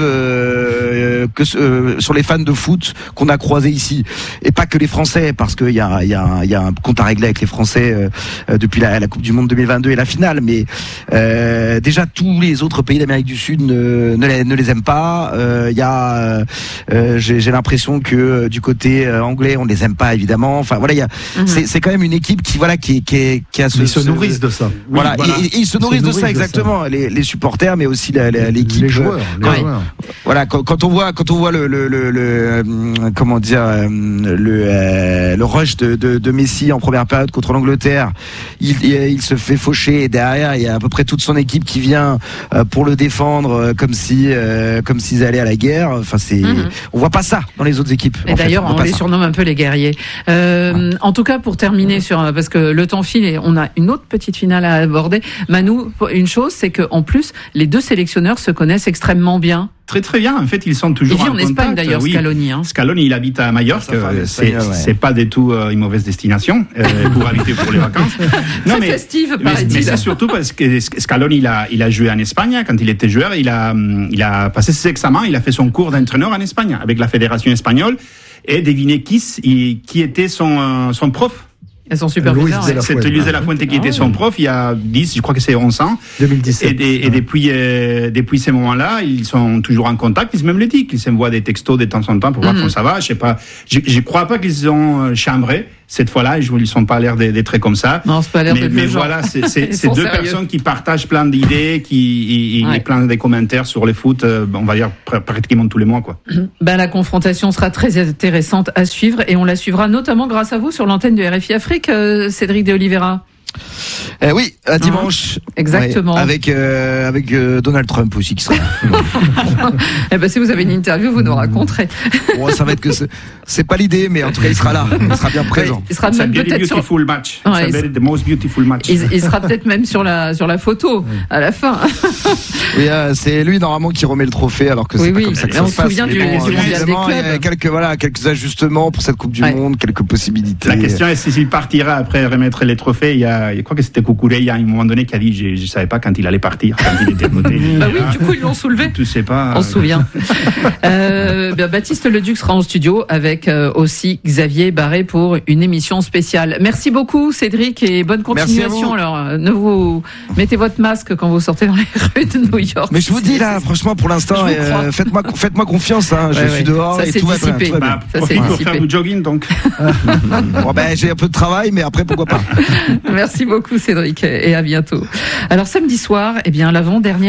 euh, que euh, sur les fans de foot qu'on a croisés ici, et pas que les Français, parce qu'il y a, il y a, il y a un compte à régler avec les Français euh, depuis la, la Coupe du Monde deux mille vingt-deux et la finale, mais euh, déjà tous les autres pays d'Amérique du Sud ne, ne, les, ne les aiment pas. Il euh, y a, euh, j'ai, j'ai l'impression que du côté anglais, on les aime pas évidemment. Enfin voilà, il y a, mm-hmm. c'est, c'est quand même une équipe qui voilà, qui, qui, qui a ce, ils se nourrissent de ça. Voilà. Voilà. Et, et ils se nourrissent de ça, exactement. Ça. Les, les supporters, mais aussi la, la, l'équipe. Les joueurs. Les ouais. joueurs. Voilà, quand, quand on voit, quand on voit le, le, le, le comment dire, le, euh, le rush de, de, de Messi en première période contre l'Angleterre, il, il, il se fait faucher et derrière il y a à peu près toute son équipe qui vient pour le défendre, comme si, euh, comme s'ils allaient à la guerre. Enfin, c'est, mm-hmm. on voit pas ça dans les autres équipes. Et d'ailleurs, on, on les ça. surnomme un peu les guerriers. Euh, ouais. En tout cas, pour terminer sur, parce que le temps file et on a une autre petite finale à aborder. Manu, une chose, c'est qu'en plus, les deux sélectionneurs se connaissent extrêmement bien. Très très bien. En fait, ils sont toujours en contact. Il vit en Espagne d'ailleurs, oui. Scaloni. Hein. Scaloni, il habite à Majorque. C'est, ouais. c'est pas du tout euh, une mauvaise destination euh, pour habiter pour les vacances. Non, mais, festive, mais, mais c'est surtout parce que Scaloni, il a, il a joué en Espagne quand il était joueur. Il a, il a passé ses examens. Il a fait son cours d'entraîneur en Espagne avec la fédération espagnole. Et devinez qui, qui était son, son prof. Elles sont super bizarres. C'était Luis de la Fuente qui était son prof il y a dix, je crois que c'est onze ans. deux mille dix-sept. Et, des, et depuis, euh, depuis ces moments-là, ils sont toujours en contact. Ils se même le disent qu'ils s'envoient des textos de temps en temps pour voir mm-hmm. comment ça va. Je sais pas. Je, je crois pas qu'ils ont chambré. cette fois-là, ils ne sont pas l'air d'être comme ça. Non, c'est pas l'air mais, d'être mais le voilà, genre. c'est, c'est, c'est deux sérieux. personnes qui partagent plein d'idées, qui et, ouais. et plein de commentaires sur le foot, euh, on va dire pr- pratiquement tous les mois, quoi. Ben, la confrontation sera très intéressante à suivre et on la suivra notamment grâce à vous sur l'antenne de R F I Afrique, euh, Cédric de Oliveira. Eh oui, à dimanche. Mmh, exactement. Ouais, avec euh, avec euh, Donald Trump aussi qui sera là. Eh ben si vous avez une interview, vous nous raconterez. Bon, ça va être que c'est, c'est pas l'idée, mais en tout cas il sera là, il sera bien présent. Oui, il sera même peut-être beautiful sur... match. Ouais, c'est the most beautiful match. Il, il sera peut-être même sur la sur la photo à la fin. Oui, euh, c'est lui normalement qui remet le trophée, alors que c'est oui, pas oui, comme ça que ça on se se passe. souvient du, bon, du mondial des clubs. Il y a quelques voilà quelques ajustements pour cette Coupe du ouais. Monde, quelques possibilités. La question est s'il partira après remettre les trophées. Il y a, je crois que c'était Coucouré, il y a un moment donné qui a dit je, je savais pas quand il allait partir, quand il était noté. Bah oui, du coup ils l'ont soulevé. Tu sais pas. On se souvient. euh, bien, Baptiste Leduc sera en studio avec euh, aussi Xavier Barré pour une émission spéciale. Merci beaucoup Cédric et bonne continuation. Alors euh, ne vous mettez votre masque quand vous sortez dans les rues de New York. Mais je vous dis là, franchement pour l'instant, euh, faites-moi faites-moi confiance. Hein, je ouais, suis ouais. dehors ça et tout va bien. Tout va bien. Bah, profite pour faire du jogging donc. Bon, ben j'ai un peu de travail, mais après pourquoi pas. Merci beaucoup Cédric et à bientôt. Alors samedi soir, eh bien l'avant-dernière